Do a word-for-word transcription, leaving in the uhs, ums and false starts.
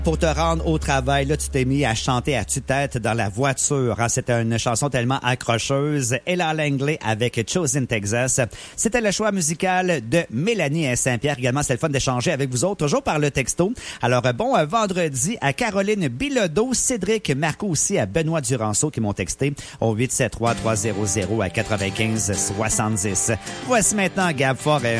Pour te rendre au travail, là, tu t'es mis à chanter à tue-tête dans la voiture. Hein? C'était une chanson tellement accrocheuse. Ella Langley avec Chosen Texas. C'était le choix musical de Mélanie Saint-Pierre. Également, c'est le fun d'échanger avec vous autres, toujours par le texto. Alors, bon euh, vendredi à Caroline Bilodeau, Cédric Marco aussi, à Benoît Duranceau qui m'ont texté au huit sept trois trois zéro zéro à quatre-vingt-quinze soixante-dix. Voici maintenant Gab Forêt.